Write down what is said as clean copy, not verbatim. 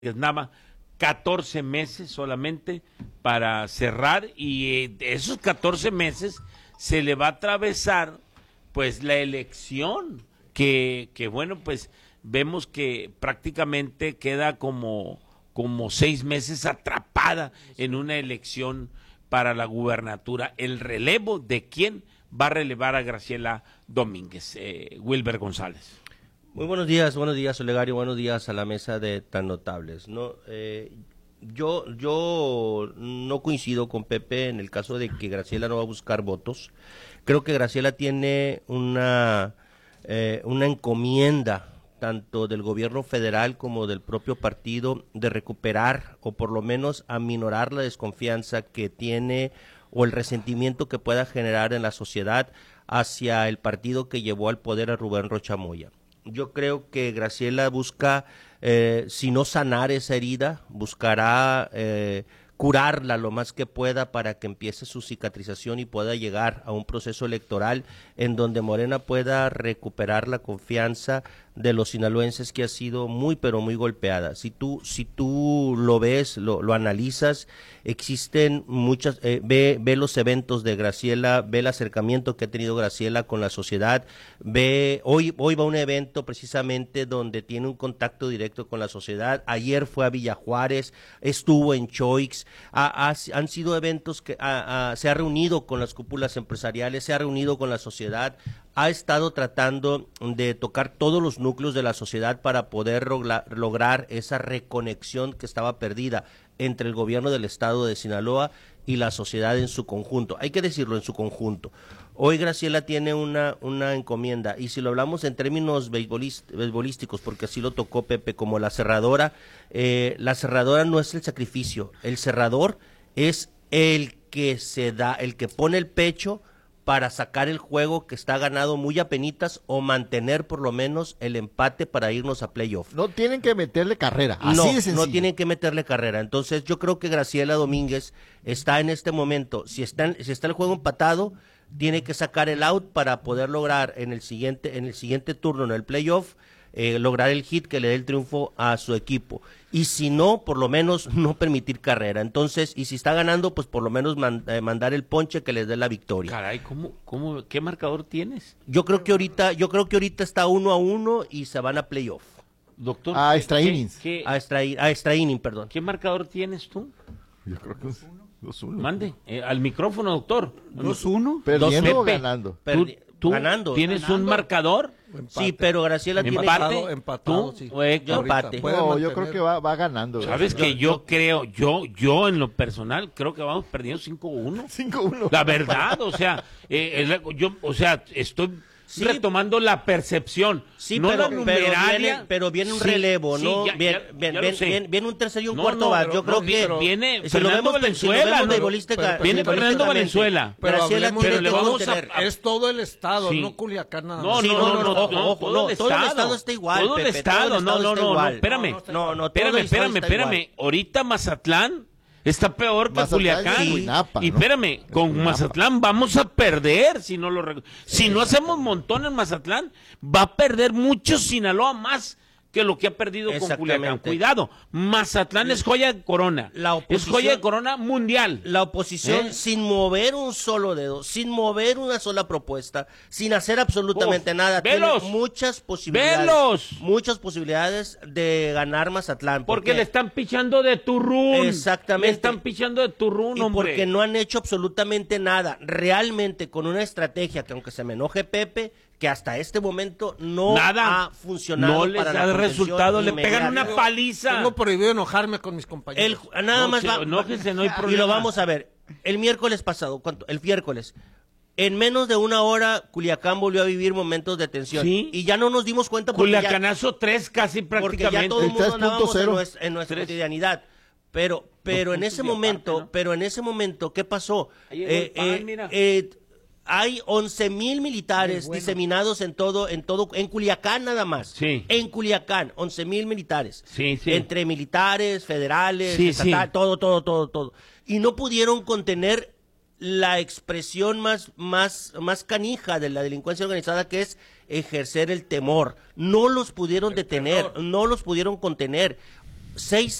Nava, 14 meses solamente para cerrar y de esos 14 meses se le va a atravesar pues la elección que bueno, pues vemos que prácticamente queda como 6 meses atrapada en una elección para la gubernatura. El relevo de quién va a relevar a Graciela Domínguez, Wilber González. Muy buenos días, Olegario, buenos días a la mesa de tan notables. No, yo no coincido con Pepe en el caso de que Graciela no va a buscar votos. Creo que Graciela tiene una encomienda tanto del gobierno federal como del propio partido de recuperar o por lo menos aminorar la desconfianza que tiene o el resentimiento que pueda generar en la sociedad hacia el partido que llevó al poder a Rubén Rocha Moya. Yo creo que Graciela busca, si no sanar esa herida, buscará curarla lo más que pueda para que empiece su cicatrización y pueda llegar a un proceso electoral en donde Morena pueda recuperar la confianza de los sinaloenses, que ha sido muy pero muy golpeada. Si tú lo ves, lo analizas, existen muchas, ve los eventos de Graciela, ve el acercamiento que ha tenido Graciela con la sociedad, hoy va a un evento precisamente donde tiene un contacto directo con la sociedad. Ayer fue a Villa Juárez, estuvo en Choix, han sido eventos que se ha reunido con las cúpulas empresariales, se ha reunido con la sociedad, ha estado tratando de tocar todos los núcleos de la sociedad para poder lograr esa reconexión que estaba perdida entre el gobierno del estado de Sinaloa y la sociedad en su conjunto. Hay que decirlo, en su conjunto. Hoy Graciela tiene una encomienda, y si lo hablamos en términos beisbolísticos, porque así lo tocó Pepe, como la cerradora no es el sacrificio, el cerrador es el que se da, el que pone el pecho para sacar el juego que está ganado muy apenitas o mantener por lo menos el empate para irnos a playoff. No tienen que meterle carrera, así de sencillo. No tienen que meterle carrera. Entonces yo creo que Graciela Domínguez está en este momento, si está el juego empatado, tiene que sacar el out para poder lograr en el siguiente turno, en el playoff, lograr el hit que le dé el triunfo a su equipo. Y si no, por lo menos no permitir carrera. Entonces, y si está ganando, pues por lo menos mandar el ponche que les dé la victoria. Caray, ¿qué marcador tienes? Yo creo que ahorita está 1-1 y se van a playoff. Doctor, extra innings. Extra inning, perdón. ¿Qué marcador tienes tú? Yo creo que 2-1. Mande, al micrófono, doctor. 2-1. ¿Perdiendo o ganando? ¿Tú ganando. ¿Tienes un marcador? Empate. Sí, pero Graciela tiene empatado, sí. Empate. No, yo creo que va ganando. ¿Sabes que yo creo, yo en lo personal creo que vamos perdiendo 5-1? 5-1. La verdad, o sea, estoy retomando la percepción, sí, no la numeraria, pero viene un relevo, sí, ¿no? Viene un tercer y un cuarto bar. Yo creo que viene Fernando Valenzuela, viene Fernando Valenzuela. Pero le vamos a es todo el estado, no Culiacán nada más. No, todo el estado está igual. Todo el estado, espérame. Ahorita Mazatlán está peor que Culiacán. Y espérame, con Mazatlán vamos a perder si no hacemos montón en Mazatlán, va a perder mucho Sinaloa más que lo que ha perdido con Culiacán. Cuidado, Mazatlán es joya de corona, es joya de corona mundial. La oposición, sin mover un solo dedo, sin mover una sola propuesta, sin hacer absolutamente nada, tiene muchas posibilidades de ganar Mazatlán. Porque le están pichando de turrún. Exactamente. Le están pichando de turrún, hombre. Porque no han hecho absolutamente nada, realmente con una estrategia que, aunque se me enoje Pepe, que hasta este momento no ha funcionado. No les da resultado, le pegan una paliza. Tengo prohibido enojarme con mis compañeros. Enójese, no hay problema. Y lo vamos a ver. El miércoles pasado, el miércoles, en menos de una hora, Culiacán volvió a vivir momentos de tensión. ¿Sí? Y ya no nos dimos cuenta. Culiacanazo 3 casi prácticamente. Porque ya todo el mundo andábamos en nuestra cotidianidad. Pero en ese momento, ¿qué pasó? Hay 11,000 militares diseminados en Culiacán nada más. Sí. En Culiacán, 11,000 militares. Sí. Entre militares, federales, estatal, todo. Y no pudieron contener la expresión más canija de la delincuencia organizada, que es ejercer el temor. No los pudieron detener, no los pudieron contener. 6